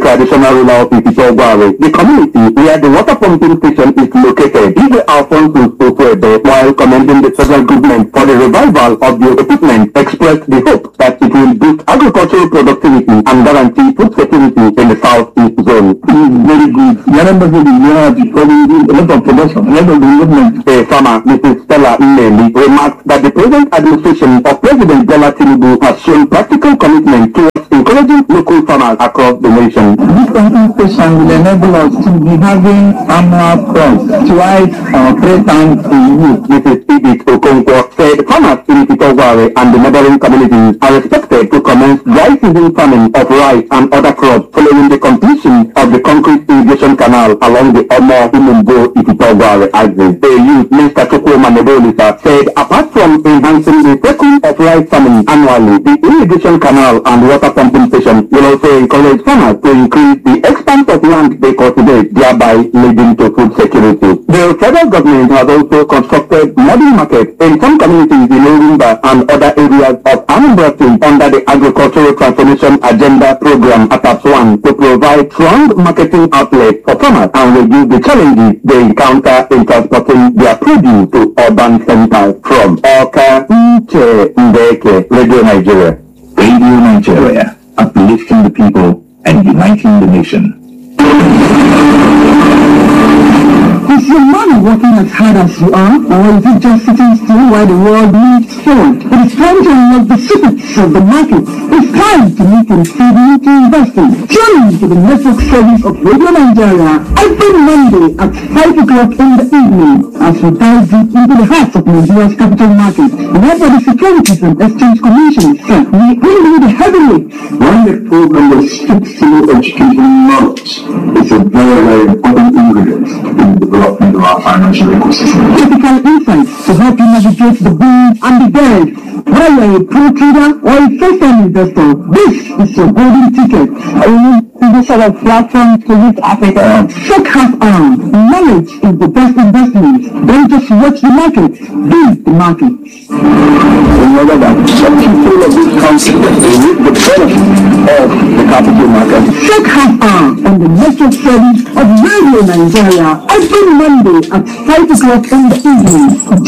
traditional ruler of Ifitogware, the community where the water pumping station is located. Igwe Alphonsus Okwebe, while commending the federal government for the revival of the equipment, expressed the hope that it will boost agricultural productivity and guarantee food security in the southeast zone. It is very good. The members of the year because we do a lot of production, a lot of development. A farmer, Mrs. Stella Neli, remarked that the present administration of President Bola Tinubu has shown practical commitment towards encouraging local farmers across the nation. This pumping station will enable us to be having annual crops twice or 3 times a year. Mrs. Edith Okonkwo said farmers in Ifitogware and the neighboring communities are expected to commence dry season farming of rice and other crops following the completion of the concrete irrigation canal along the Omo Imumbo Ifitogware axis. The youth Mr. Chukwuma Nebelisa said apart from enhancing the cycle of rice farming annually, the irrigation canal and water pumping station will also encourage farmers to increase the expanse of land they cultivate, thereby leading to food security. The federal government has also constructed modern markets in some communities in Orumba and other areas of Anambra State under the Agricultural Transformation Agenda Program ATAP1 to provide strong marketing outlets for farmers and reduce the challenges they encounter in transporting their produce to urban centers. From Oka Uche Mbeke, Radio Nigeria. Radio Nigeria, uplifting the people and uniting the nation. Is your money working as hard as you are, or is it just sitting still while the world moves forward? It is time to unlock the secrets of the market. It's time to move from saving to investing. Tune in to the network service of Radio Nigeria every Monday at 5 o'clock in the evening as we dive deep into the heart of Nigeria's capital market. Whenever the Securities and Exchange Commission said we bring you the heavyweight. When the program was fixing education knowledge, it's a very, very important ingredient in the development of our financial ecosystem. Critical insights to help you navigate the boom and the bears. Whether you're a pro trader or a first-time investor, this is your golden ticket. This sort of platform to reach Africa. Check half arm. Knowledge is the best investment. Don't just watch the market, be the market. Remember that some people of this country, they reap the benefit of the capital market. Check half arm on the network service of Radio Nigeria every Monday at 5 o'clock in the evening.